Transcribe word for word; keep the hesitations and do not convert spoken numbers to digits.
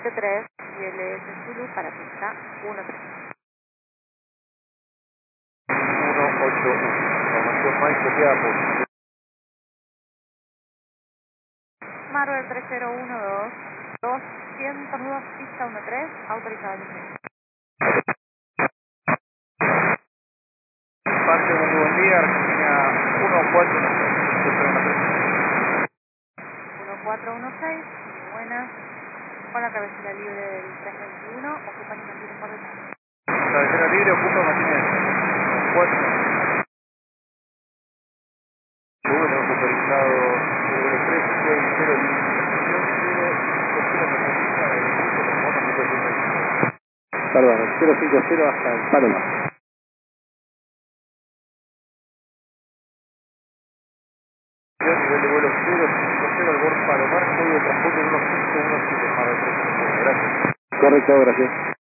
siete tres y L S Zulu para pista uno tres. uno ocho uno. Información Mike copiada por Marvel tres cero uno dos, doscientos dos, pista uno tres, autorizado el ingreso. Parque de buen día, Argentina uno cuatro uno seis. uno cuatro uno seis, muy buenas. Con la cabecera libre del tres veintiuno, ocupan y mantienen por detrás. Cabecera libre, ocupa Martínez. cuatro. Bueno, autorizado sobre tres seis cero. Perdón, cero cinco cero hasta el Palomar. Nivel de vuelo cero cinco cero al borde Palomar, código de transporte uno cinco uno siete. Gracias. Correcto, gracias.